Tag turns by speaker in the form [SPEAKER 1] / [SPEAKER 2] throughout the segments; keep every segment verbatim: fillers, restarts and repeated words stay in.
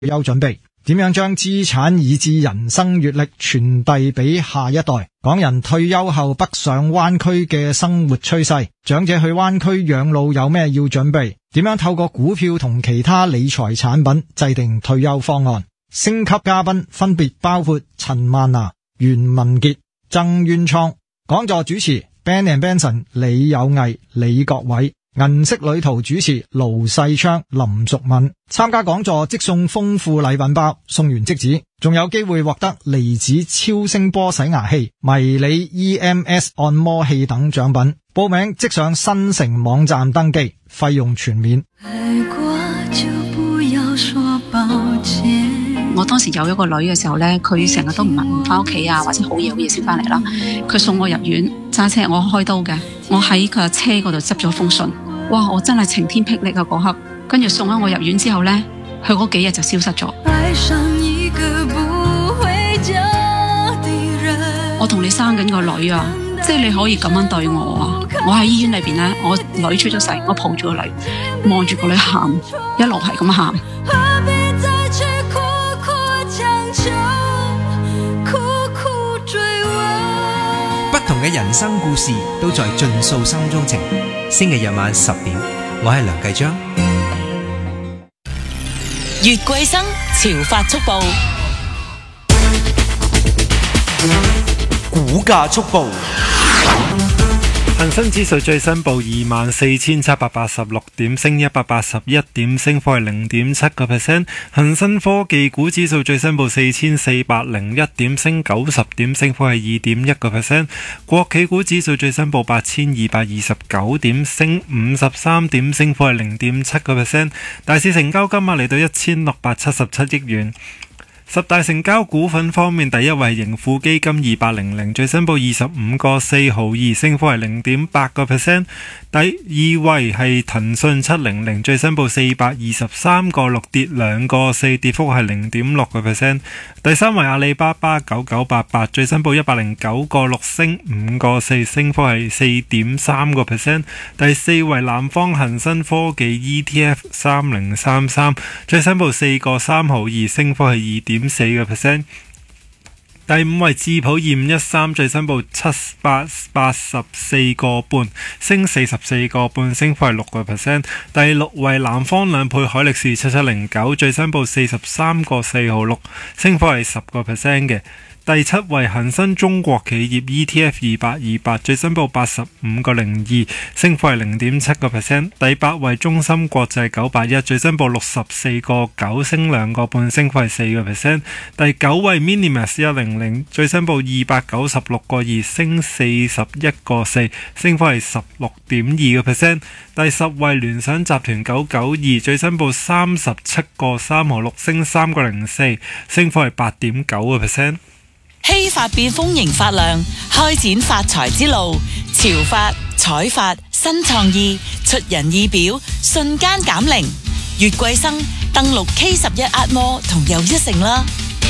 [SPEAKER 1] 休準備，點樣將資產以至人生閱歷傳遞俾下一代？港人退休後北上灣區嘅生活趨勢，長者去灣區養老有咩要準備？點樣透過股票同其他理財產品制定退休方案？星級嘉賓分別包括陳曼娜、袁文傑、曾淵滄。講座主持 Ben and Benson 李有毅、李國偉。銀色旅途主持盧世昌、林淑敏。參加講座即送豐富禮品包，送完即止，仲有機會獲得離子超聲波洗牙器、迷你 E M S 按摩器等獎品。報名即上新城網站登記，費用全免。愛過就不要說抱歉。
[SPEAKER 2] 我當時有一個女嘅時候呢，佢成日都唔唔翻屋企啊，或者好夜好夜先翻嚟啦。佢送我入院，揸車我開刀嘅，我喺佢車嗰度執咗封信。哇！我真係晴天霹靂啊嗰刻，跟住送咗我入院之後呢，佢嗰幾日就消失咗。我同你生緊個女啊，即係你可以咁樣對我啊！我喺醫院裏邊呢，我女出咗世，我抱住個女，望住個女喊，一路係咁喊。
[SPEAKER 3] 不同嘅人生故事都在盡訴心中情。星期日晚十點，我係梁繼章。
[SPEAKER 4] 越貴生潮發速報，
[SPEAKER 5] 股價速報。
[SPEAKER 6] 恒生指數最新報二萬四千七百八十六點，升一百八十一點，升幅係零點七個 percent。恒生科技股指數最新報四千四百零一點，升九十點，升幅係二點一個 percent。國企股指數最新報八千二百二十九點，升五十三點，升幅係零點七個 percent。大市成交金額嚟到一千六百七十七億元。十大成交股份方面，第一位盈富基金二八零零，最新報二十五個四毫二，升幅係零點八個 percent。第二位係騰訊七零零，最新報四百二十三個六，跌兩個四，跌幅係零點六個 percent。第三位阿里巴巴九九八八，最新報一百零九個六，升五個四，升幅係四點三個 percent。第四位南方恒生科技 E T F 三零三三，最新報四個三毫二，升幅係二點四個 percent。第五位智普二五一三，最新報七百八十四個半，升四十四個半，升幅係六個 percent。第六位南方兩倍海力士七七零九，最新報四十三個四毫六，升幅係十個 percent 嘅。第七位恒生中國企業 E T F 二八二八，最新報八十五個零二，升幅係零點七個 percent。第八位中芯國際九八一，最新報六十四個九，升兩個半，升幅係四個 percent。第九位 Minimax 一零零，最新報二百九十六個二，升四十一個四，升幅係十六點二個 percent。第十位聯想集團九九二，最新報三十七個三毫六，升三個零四，升幅係八點九個 percent。
[SPEAKER 4] 希法變豐盈發亮，開展發財之路。潮發、彩發、新創意，出人意表，瞬間減齡。越貴生登錄 K 十一 Atmore 同又一城啦。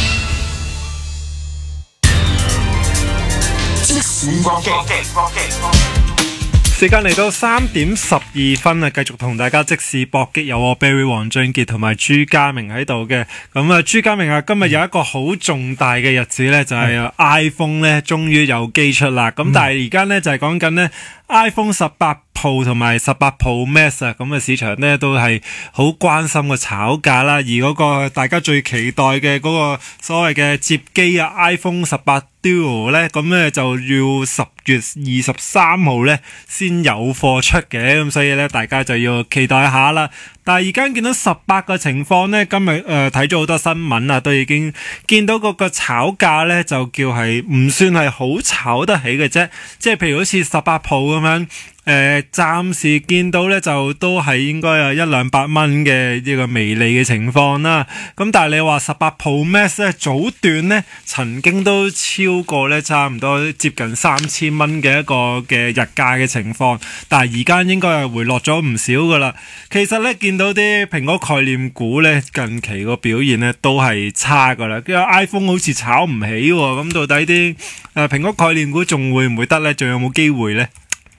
[SPEAKER 5] 即時搏擊，
[SPEAKER 6] 時間嚟到三點十二分啊！繼續同大家即時搏擊，有我 Barry 黃俊傑同埋朱家明喺度嘅。咁啊，朱家明啊，今日有一個好重大嘅日子咧，就係、是、iPhone 咧終於有機出啦。咁、嗯、但係而家咧就係講緊咧 iPhone 十八 Pro 同埋十八 Pro Max 啊，咁嘅市場咧都係好關心個炒價啦。而嗰個大家最期待嘅嗰個所謂嘅摺機啊 iPhone 十八 Duo 咧，咁咧就要十月二十三號咧先有貨出嘅，咁所以咧大家就要期待一下啦。但係而家見到十八個情況咧，今日誒睇咗好多新聞啊，都已經見到嗰個炒價咧就叫係唔算係好炒得起嘅啫。即係譬如好似十八 Pro 咁樣。誒、呃，暫時見到咧就都係應該有一兩百蚊嘅呢個微利嘅情況啦。咁但係你話十八 Pro Max 咧早段咧曾經都超過咧差唔多接近三千蚊嘅一個嘅日價嘅情況，但係而家應該係回落咗唔少噶啦。其實咧見到啲蘋果概念股咧近期個表現咧都係差噶啦，因為 iPhone 好似炒唔起喎。咁到底啲誒蘋果概念股仲會唔會得咧？仲有冇機會咧？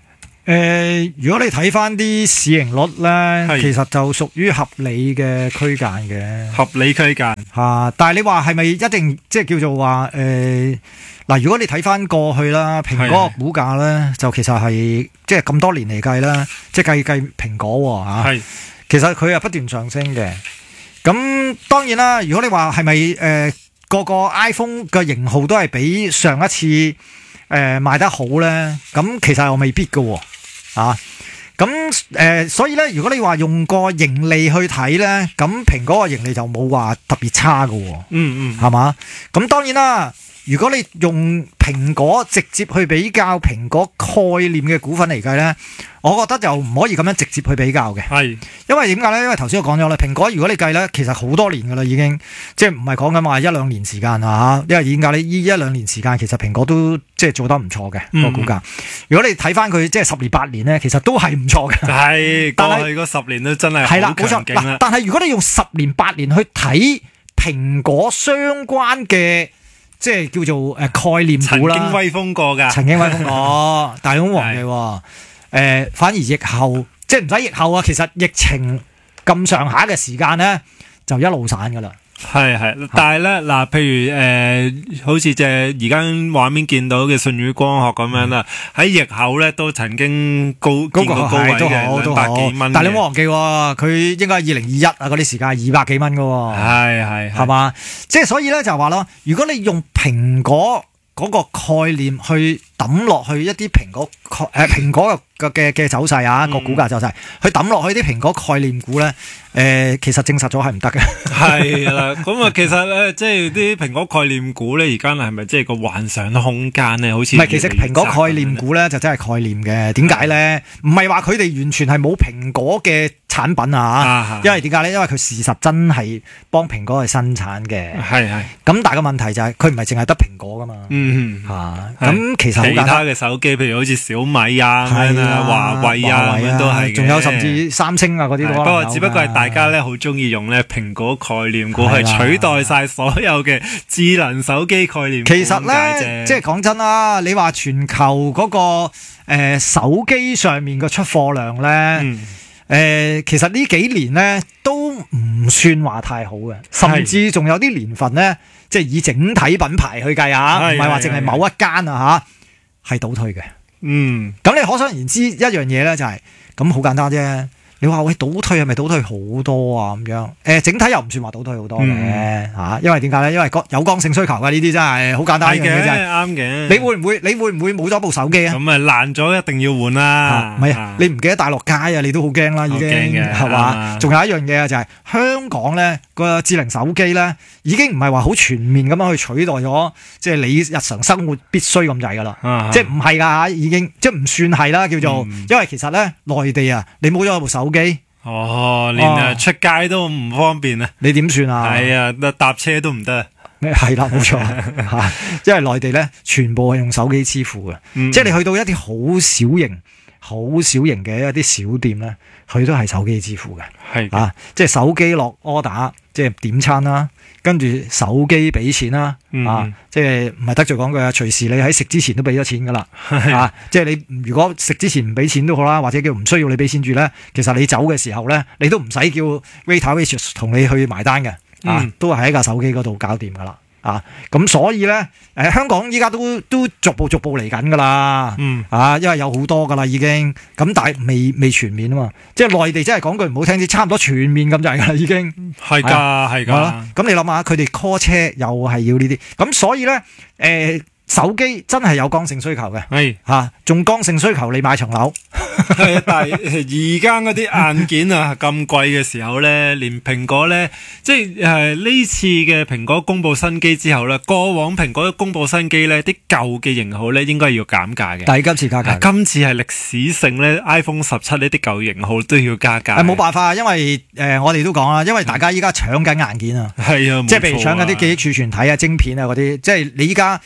[SPEAKER 1] 誒，如果你睇翻啲市盈率咧，
[SPEAKER 6] 係
[SPEAKER 1] 其實就屬於合理嘅區間嘅。
[SPEAKER 6] 合理區間
[SPEAKER 1] 吓，但係你話係咪一定即係叫做話誒嗱？如果你睇翻過去啦，蘋果個股價咧就其實係即係咁多年嚟計啦，即係計計蘋果吓，
[SPEAKER 6] 係
[SPEAKER 1] 其實佢係不斷上升嘅。咁當然啦，如果你話係咪誒個個 iPhone 嘅型號都係比上一次誒、呃、賣得好咧，咁其實又未必㗎啊。咁誒、呃，所以咧，如果你話用個盈利去睇咧，咁蘋果個盈利就冇話特別差㗎。
[SPEAKER 6] 嗯嗯，
[SPEAKER 1] 係嘛？咁當然啦，如果你用蘋果直接去比較蘋果概念嘅股份嚟計咧，我覺得就唔可以咁樣直接去比較嘅。
[SPEAKER 6] 係，
[SPEAKER 1] 因為點解咧？因為頭先我講咗啦，蘋果如果你計咧，其實好多年噶啦，已經即係唔係講緊話一兩年時間啊嚇。因為點解呢？依一兩年時間其實蘋果都即係做得唔錯嘅個股價。如果你睇翻佢即係十年八年咧，其實都係唔錯嘅。
[SPEAKER 6] 係過去嗰十年都真係好強勁啦。
[SPEAKER 1] 但係如果你用十年八年去睇蘋果相關嘅即係叫做誒概念股啦，
[SPEAKER 6] 曾經威風過㗎，
[SPEAKER 1] 曾經威風過，但係好忘記喎。誒，反而疫後即係唔使疫後啊，其實疫情咁上下嘅時間咧，就一路散噶啦。
[SPEAKER 6] 係係，但係咧嗱，譬如誒、呃，好似隻而家畫面見到嘅舜宇光學咁樣啦，喺、嗯、疫後咧都曾經高見過高位嘅兩百幾蚊。
[SPEAKER 1] 但係你唔好忘記，佢應該係二零二一啊嗰啲時間二百幾蚊噶。
[SPEAKER 6] 係係係嘛，
[SPEAKER 1] 即係所以咧就話咯，如果你用蘋果嗰個概念去抌落去一啲蘋果誒蘋果嘅嘅嘅走勢啊，個股價走勢，去抌落去啲蘋果概念股咧，誒、呃、其實證實咗係唔得嘅。
[SPEAKER 6] 係啦，咁啊其實咧，即係啲蘋果概念股咧，而家係咪即係個幻想空間咧？好似唔係，
[SPEAKER 1] 其實蘋果概念股咧就真係概念嘅。點解咧？唔係話佢哋完全係冇蘋果嘅產品啊，因為點解咧？因為佢事實真係幫蘋果去生產嘅。係係。咁但係個問題就係佢唔係淨係得蘋果噶嘛。嗯嚇。咁其實好簡單。其他嘅手機，譬如好似小米啊、咁啊、華為啊，咁樣都係。仲有甚至三星啊嗰啲都。不過只不過係大家咧好中意用咧蘋果概念股去取代晒所有嘅智能手機概念股。其實咧，即係講真啦，你話全球嗰個誒手機上面嘅出貨量咧。嗯誒、呃，其實呢幾年咧都唔算話太好嘅，甚至仲有啲年份咧，即係以整體品牌去計下，唔係話淨係某一間啊吓，係倒退嘅。嗯，咁你可想而知一樣嘢咧，就係咁好簡單啫。你話喂倒退係咪倒退好多啊？咁樣誒，整體又唔算話倒退好多嘅吓、嗯，因為點解咧？因為有剛性需求嘅呢啲真係好簡單嘅嘢，啱嘅。你會唔會你會唔會冇咗部手機啊？咁啊爛咗一定要換啦。唔係啊，你唔記得帶落街啊？你都好驚啦，已經係嘛？仲有一樣嘢啊，就係香港咧個智能手機咧，已經唔係話好全面咁樣去取代咗，即係你日常生活必須咁滯噶啦。即係唔係噶吓，已經即係唔算係啦，叫做，嗯、因為其實咧內地啊，你冇咗部手機。哦，連啊出街都唔方便啊！你點算啊？係啊，搭車都唔得。係啦，冇錯吓，因為內地咧全部係用手機支付嘅，嗯、即係你去到一啲好小型、好小型嘅一啲小店咧，佢都係手機支付嘅。係啊，即係手機落 order，即係點餐啦，跟住手機俾錢啦，嗯、啊，即係唔係得罪講句啊，隨時你喺食之前都俾咗錢噶啦，啊，即係你如果食之前唔俾錢都好啦，或者叫唔需要你俾錢住咧，其實你走嘅時候咧，你都唔使叫 waiter waitress 同你去埋單嘅，啊，嗯、都係喺架手機嗰度搞掂噶啦。啊，咁所以咧，誒、呃，香港依家都都逐步逐步嚟緊噶啦，嗯，啊，因為有好多噶啦已經，咁但係未未全面啊嘛，即係內地真係講句唔好聽啲，差唔多全面咁就係噶啦已經，係噶係噶，咁、啊、你諗下，佢哋 call 車又係要呢啲，咁所以咧，誒、呃。手機真係有剛性需求嘅，係吓，仲剛性需求你買層樓，係啊！但係而家嗰啲硬件啊咁貴嘅時候咧，連蘋果咧，即係誒呢次嘅蘋果公布新機之後咧，過往蘋果公布新機咧，啲舊嘅型號咧應該要減價嘅，但係今次加價，今次係歷史性咧 ，iPhone 十七呢啲舊型號都要加價，係冇辦法，因為誒、呃、我哋都講啦，因為大家依家搶緊硬件啊，係啊，即係譬如搶緊啲記憶儲存體啊、晶片啊嗰啲，即係你依家。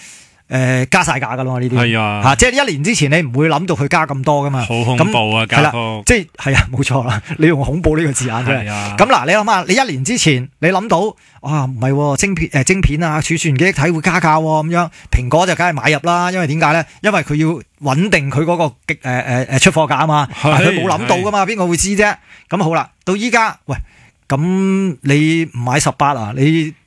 [SPEAKER 1] 誒加晒價噶咯呢啲，
[SPEAKER 6] 係啊
[SPEAKER 1] 嚇，即係一年之前你唔會諗到佢加咁多噶嘛，
[SPEAKER 6] 好恐怖啊！加幅
[SPEAKER 1] 即係係啊，冇錯啦，你用恐怖呢個字眼出嚟。咁嗱，你諗下，你一年之前你諗到啊，唔係晶片誒晶片啊，儲存記憶體會加價咁樣，蘋果就梗係買入啦，因為點解咧？因為佢要穩定佢嗰個極誒誒誒出貨價啊嘛，但係佢冇諗到噶嘛，邊個會知啫？咁好啦，到依家喂，咁你唔買十八啊？你